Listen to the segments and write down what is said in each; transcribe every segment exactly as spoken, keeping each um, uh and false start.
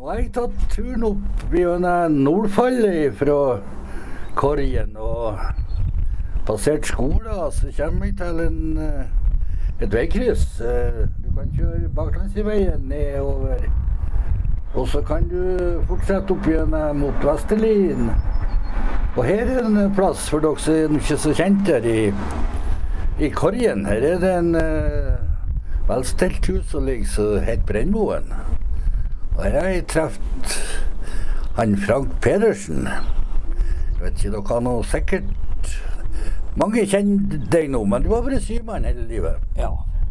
Nå har jeg tatt turen opp gjennom Nordfallet fra Korgen og passert skolen, så kommer jeg til en, et veikryss. Du kan kjøre baklandsveien nedover, og så kan du fortsette opp gjennom mot Vesterlien. Og her er en plass for dere som ikke er så kjent her i, i Korgen. Her er det en uh, velstelt hus som ligger som heter Brennmoen. Og her har jeg treffet han Frank Pedersen. Jeg vet ikke, dere har noe sikkert... Mange kjenner deg nå, men du har vært symann hele livet. Ja,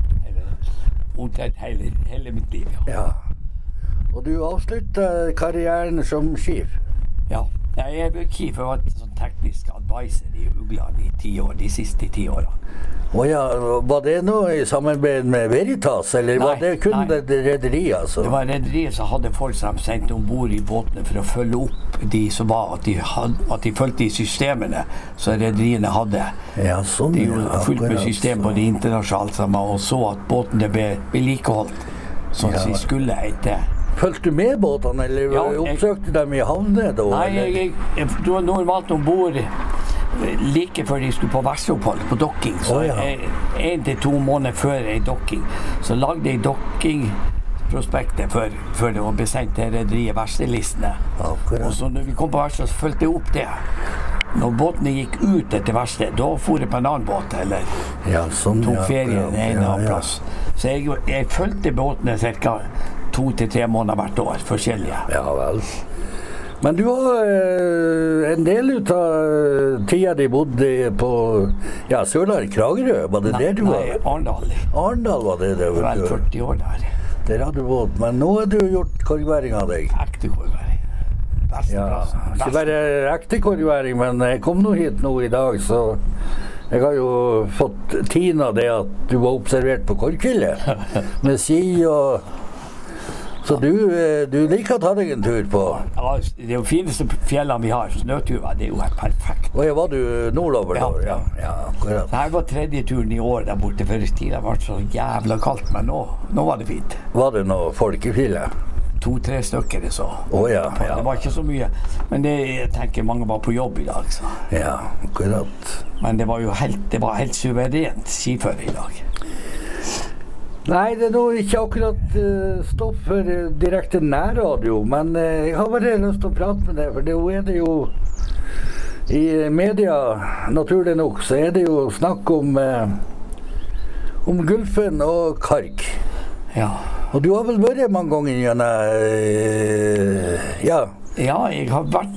omtrent hele, hele mitt liv, ja. Ja. Og du avsluttet karrieren som skiv. Ja, jeg er skiv for å være sånn teknisk advisor i Ugland i ti år, de siste ti årene. Å ja, var det noe i samarbeid med Veritas, eller Nei, var det kun nei. det rederiet, altså? Det var rederiet som hadde folk som sendte ombord i båtene for å følge opp de som var, at de, had, at de følte i systemene som rederiene hadde. Ja, sånn, de gjorde ja, fullt med akkurat, system på de internasjonalt sammen, og så at båtene ble vedlikeholdt, sånn Ja. som de skulle etter. Følte du med båtene, eller Ja, jeg- oppsøkte dem i havnet da? Nei, eller? jeg, jeg, jeg var normalt ombord like før de skulle på verkstedopphold, på dokking. Så Å, ja. jeg, en til to måneder før en dokking, så lagde jeg dokkingprospektet før, før det var besendt til rederiet verkstedlistene. Akkurat. Og så når vi kom på verksted, så fulgte jeg opp det. Når båtene gikk ut etter verksted, da for jeg på en annen båt, eller Ja, sånn, tok ja, ferie akkurat. en Ja, annen ja. plass. Så jeg, jeg fulgte båtene cirka to til tre måneder hvert år, forskjellige. Ja vel. Men du har eh, en del ut av tida de bodde på ja, Sørland, Kragerø, var det der du var? Nei, Arendal. Arendal var det der. vet Vel du. førti år der. Der hadde du båt, men nå har du gjort korgværing av deg. Ekte korgværing. Beste Ja, plassen. ikke Beste. bare ekte korgværing, men jeg kom nå hit nå i dag, så jeg har jo fått tina det at du var observert på korgfjellet med ski og... Så du, eh, du liker å ta deg en tur på... Ja, det er jo fineste fjellene vi har. Snøtuva, det er jo helt perfekt. Og ja, var du nordover da? Ja. Ja, ja, akkurat. Det her var tredje turen i år der borte, for tiden har vært så jævla kaldt, men nå, nå var det fint. Var det noe folk i fjellet? To-tre stykker det så. Å ja, ja. Det var ikke så mye, men det, jeg tenker mange var på jobb i dag, så. Ja, akkurat. Men det var jo helt, det var helt suverent skiføre i dag. Nei, det er nå ikke akkurat uh, stoff for uh, direkte nærradio, men uh, jeg har bare lyst til å prate med deg, for det er det jo i media, naturlig nok, så er det jo snakk om uh, om Gulfen og Karg. Ja. Og du har vel vært mange ganger gjennom uh, ja. Ja, jeg har vært